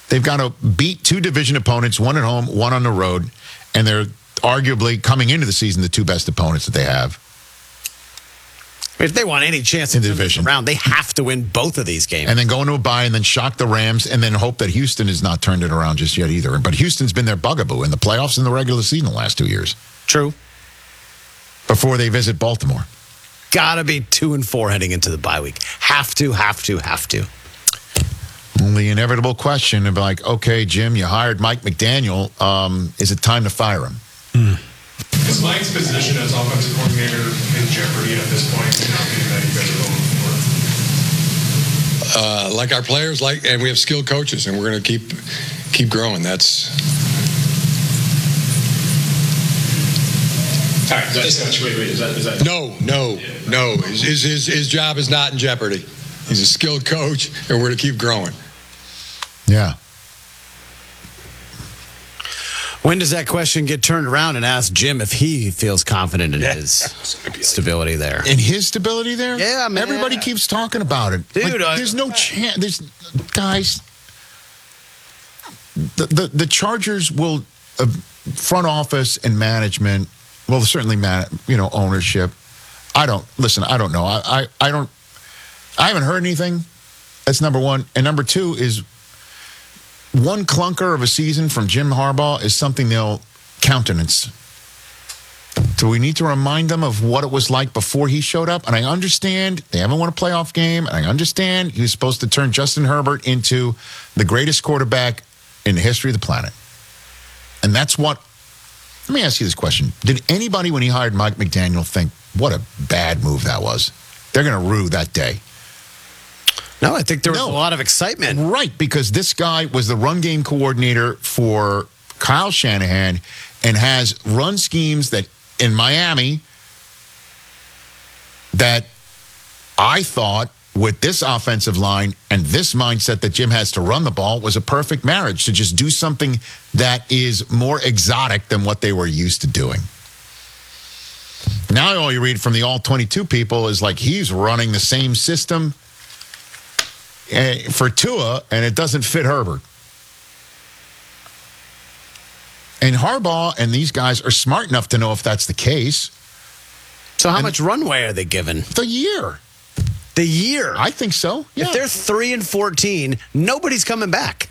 They've got to beat two division opponents, one at home, one on the road, and they're arguably coming into the season the two best opponents that they have. If they want any chance in to the turn this division around, they have to win both of these games. And then go into a bye and then shock the Rams and then hope that Houston has not turned it around just yet either. But Houston's been their bugaboo in the playoffs and the regular season the last 2 years. True. Before they visit Baltimore. Gotta be 2-4 heading into the bye week. Have to. Only inevitable question of like, okay, Jim, you hired Mike McDaniel. Is it time to fire him? Is Mike's position as offensive coordinator in jeopardy at this point? That you guys are going for? Like our players, and we have skilled coaches, and we're going to keep growing. That's. All right, wait. Is that? No. His job is not in jeopardy. He's a skilled coach, and we're going to keep growing. Yeah. When does that question get turned around and ask Jim if he feels confident in his stability there? In his stability there? Yeah, man. Everybody keeps talking about it. Dude, there's no chance. Guys, the Chargers will, front office and management, well, certainly, ownership. I don't know. I haven't heard anything. That's number one. And number two is one clunker of a season from Jim Harbaugh is something they'll countenance. So we need to remind them of what it was like before he showed up. And I understand they haven't won a playoff game. And I understand he was supposed to turn Justin Herbert into the greatest quarterback in the history of the planet. And that's what, let me ask you this question. Did anybody when he hired Mike McDaniel think, what a bad move that was? They're going to rue that day. No, I think there was a lot of excitement. Right, because this guy was the run game coordinator for Kyle Shanahan and has run schemes that in Miami that I thought with this offensive line and this mindset that Jim has to run the ball was a perfect marriage to just do something that is more exotic than what they were used to doing. Now all you read from the all 22 people is like he's running the same system for Tua, and it doesn't fit Herbert. And Harbaugh and these guys are smart enough to know if that's the case. So how much runway are they given? The year. The year? I think so, yeah. If they're 3-14, nobody's coming back.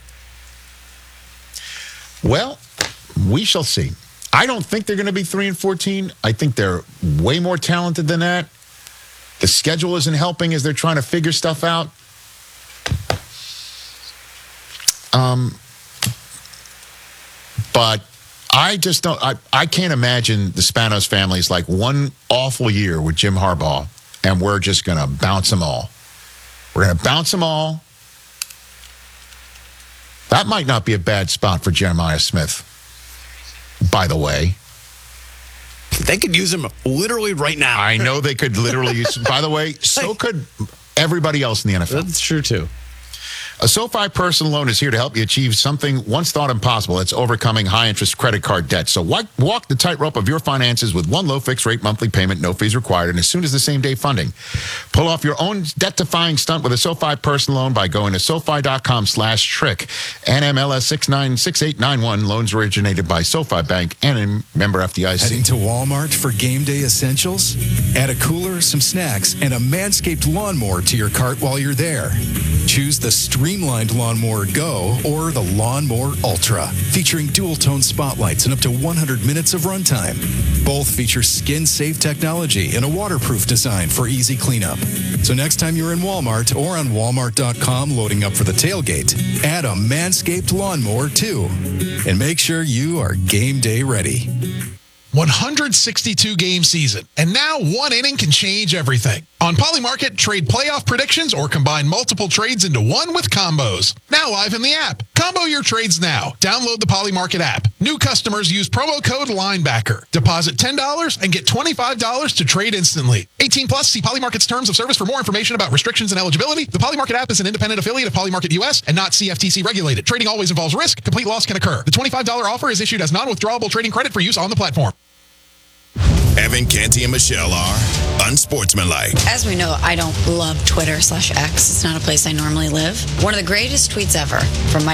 Well, we shall see. I don't think they're going to be 3-14. I think they're way more talented than that. The schedule isn't helping as they're trying to figure stuff out. But I just don't, I can't imagine the Spanos family's like one awful year with Jim Harbaugh, and we're just going to bounce them all. We're going to bounce them all. That might not be a bad spot for Jeremiah Smith, by the way. They could use him literally right now. I know they could literally use him. By the way, so could everybody else in the NFL. That's true, too. A SoFi personal loan is here to help you achieve something once thought impossible. It's overcoming high-interest credit card debt. So walk the tightrope of your finances with one low fixed-rate monthly payment, no fees required, and as soon as the same-day funding. Pull off your own debt-defying stunt with a SoFi personal loan by going to SoFi.com/trick. NMLS 696891. Loans originated by SoFi Bank and a member FDIC. Heading to Walmart for game day essentials? Add a cooler, some snacks, and a Manscaped lawnmower to your cart while you're there. Choose the Streamlined Lawnmower Go or the Lawnmower Ultra, featuring dual-tone spotlights and up to 100 minutes of runtime. Both feature skin-safe technology and a waterproof design for easy cleanup. So next time you're in Walmart or on Walmart.com loading up for the tailgate, add a Manscaped Lawnmower too. And make sure you are game day ready. 162-game season, and now one inning can change everything. On Polymarket, trade playoff predictions or combine multiple trades into one with combos. Now live in the app. Combo your trades now. Download the Polymarket app. New customers use promo code LINEBACKER. Deposit $10 and get $25 to trade instantly. 18 plus, see Polymarket's terms of service for more information about restrictions and eligibility. The Polymarket app is an independent affiliate of Polymarket US and not CFTC regulated. Trading always involves risk. Complete loss can occur. The $25 offer is issued as non-withdrawable trading credit for use on the platform. Evan, Canty, and Michelle are unsportsmanlike. As we know, I don't love Twitter/X. It's not a place I normally live. One of the greatest tweets ever from Mike